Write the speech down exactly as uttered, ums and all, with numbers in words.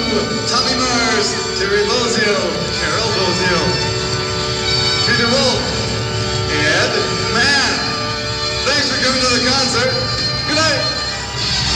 Tommy Mars, Terry Bozio, Carol Bozio, to DeWolf, and Matt. Thanks for coming to the concert. Good night.